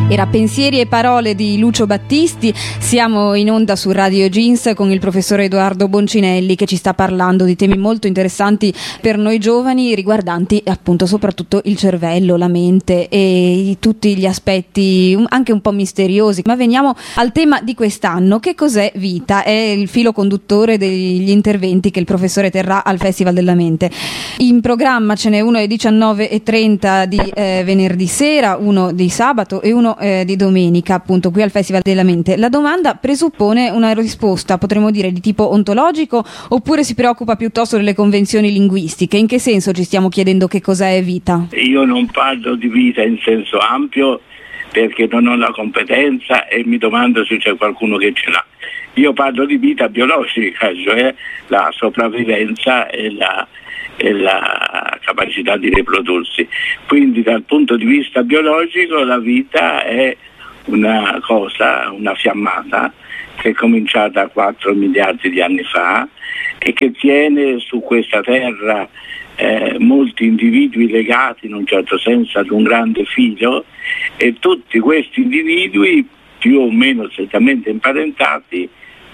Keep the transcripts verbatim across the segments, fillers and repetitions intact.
Era Pensieri e parole di Lucio Battisti. Siamo in onda su Radio Jeans con il professore Edoardo Boncinelli, che ci sta parlando di temi molto interessanti per noi giovani, riguardanti appunto soprattutto il cervello, la mente e tutti gli aspetti anche un po' misteriosi. Ma veniamo al tema di quest'anno. Che cos'è vita? È il filo conduttore degli interventi che il professore terrà al Festival della Mente. In programma ce n'è uno alle diciannove e trenta di eh, venerdì sera, uno di sabato e uno Eh, di domenica, appunto qui al Festival della Mente. La domanda presuppone una risposta, potremmo dire, di tipo ontologico, oppure si preoccupa piuttosto delle convenzioni linguistiche? In che senso ci stiamo chiedendo che cosa è vita? Io non parlo di vita in senso ampio perché non ho la competenza e mi domando se c'è qualcuno che ce l'ha. Io parlo di vita biologica, cioè la sopravvivenza e la e la capacità di riprodursi. Quindi dal punto di vista biologico la vita è una cosa, una fiammata che è cominciata quattro miliardi di anni fa e che tiene su questa terra eh, molti individui legati in un certo senso ad un grande filo, e tutti questi individui più o meno strettamente imparentati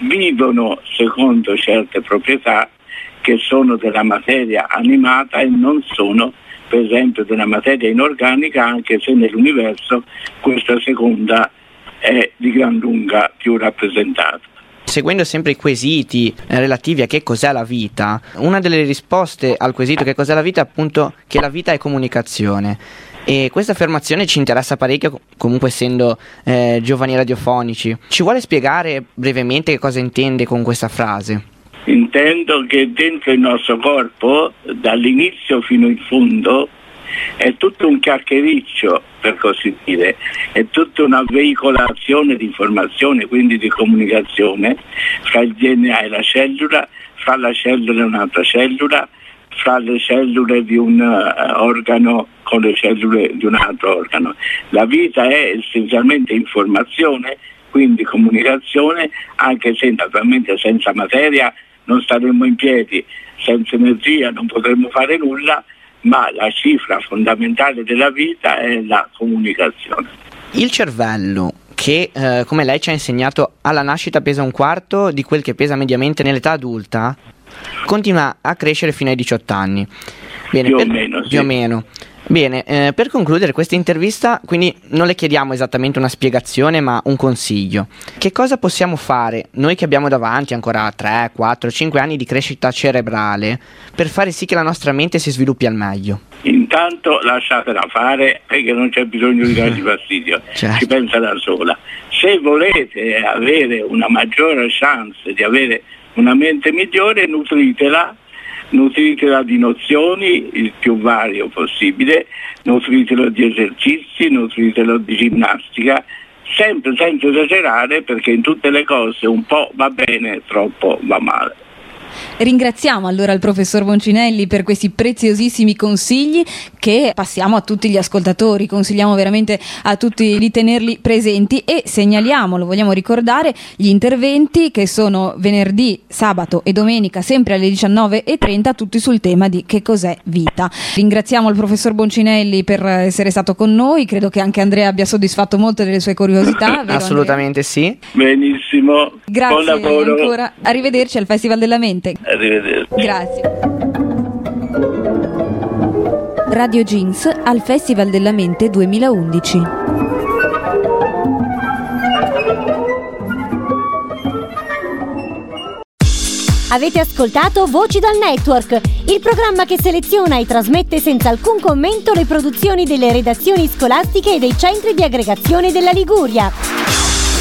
vivono secondo certe proprietà che sono della materia animata e non sono per esempio della materia inorganica, anche se nell'universo questa seconda è di gran lunga più rappresentata. Seguendo sempre i quesiti eh, relativi a che cos'è la vita, una delle risposte al quesito che cos'è la vita è appunto che la vita è comunicazione. E questa affermazione ci interessa parecchio, comunque essendo eh, giovani radiofonici. Ci vuole spiegare brevemente che cosa intende con questa frase? Intendo che dentro il nostro corpo, dall'inizio fino in fondo, è tutto un chiacchiericcio, per così dire, è tutta una veicolazione di informazione, quindi di comunicazione, fra il D N A e la cellula, fra la cellula e un'altra cellula, fra le cellule di un uh, organo con le cellule di un altro organo. La vita è essenzialmente informazione, quindi comunicazione, anche se naturalmente senza materia non staremmo in piedi, senza energia non potremmo fare nulla, ma la cifra fondamentale della vita è la comunicazione. Il cervello, che eh, come lei ci ha insegnato alla nascita pesa un quarto di quel che pesa mediamente nell'età adulta, continua a crescere fino ai diciotto anni. Bene, più per, o meno, sì. Più o meno. Bene, eh, per concludere questa intervista, quindi non le chiediamo esattamente una spiegazione, ma un consiglio. Che cosa possiamo fare, noi che abbiamo davanti ancora tre, quattro, cinque anni di crescita cerebrale, per fare sì che la nostra mente si sviluppi al meglio? Intanto lasciatela fare, perché non c'è bisogno di dargli fastidio, certo. Si pensa da sola. Se volete avere una maggiore chance di avere una mente migliore, nutritela, nutritela di nozioni il più vario possibile, nutritelo di esercizi, nutritelo di ginnastica, sempre senza esagerare, perché in tutte le cose un po' va bene, troppo va male. Ringraziamo allora il professor Boncinelli per questi preziosissimi consigli che passiamo a tutti gli ascoltatori. Consigliamo veramente a tutti di tenerli presenti e segnaliamo, lo vogliamo ricordare, gli interventi che sono venerdì, sabato e domenica sempre alle diciannove e trenta, tutti sul tema di che cos'è vita. Ringraziamo il professor Boncinelli per essere stato con noi, credo che anche Andrea abbia soddisfatto molte delle sue curiosità. Vero, assolutamente Andrea? Sì. Benissimo. Grazie, buon lavoro. Ancora. Arrivederci al Festival della Mente. Arrivederci. Grazie. Radio Jeans al Festival della Mente duemilaundici. Avete ascoltato Voci dal Network, il programma che seleziona e trasmette senza alcun commento le produzioni delle redazioni scolastiche e dei centri di aggregazione della Liguria.